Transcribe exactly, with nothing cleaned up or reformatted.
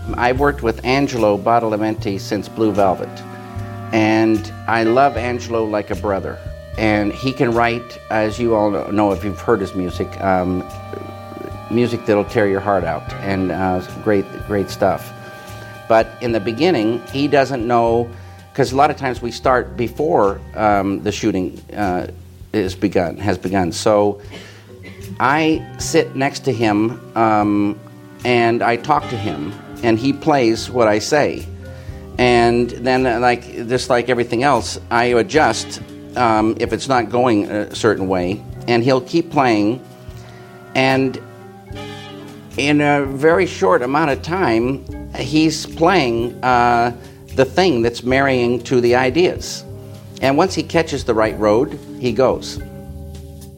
I've worked with Angelo Badalamenti since Blue Velvet, and I love Angelo like a brother. And he can write, as you all know if you've heard his music, um, music that'll tear your heart out, and uh, great, great stuff. But in the beginning, he doesn't know, because a lot of times we start before um, the shooting uh, is begun, has begun. So I sit next to him um, and I talk to him, and he plays what I say. And then, uh, like just like everything else, I adjust um, if it's not going a certain way, and he'll keep playing. And in a very short amount of time, he's playing uh, the thing that's marrying to the ideas. And once he catches the right road, he goes.